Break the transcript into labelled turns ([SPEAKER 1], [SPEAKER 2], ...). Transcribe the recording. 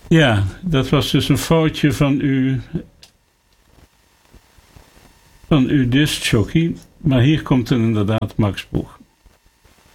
[SPEAKER 1] Ja, dat was dus een foutje van uw discjockey. Maar hier komt er inderdaad Max Boeg.